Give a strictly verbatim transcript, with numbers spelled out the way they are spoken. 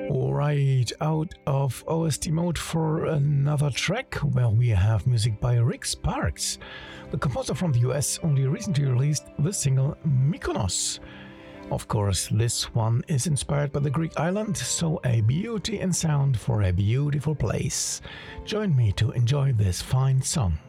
Right out of O S T mode for another track where we have music by Rick Sparks. The composer from the U S only recently released the single Mykonos. Of course, this one is inspired by the Greek island, so a beauty in sound for a beautiful place. Join me to enjoy this fine song.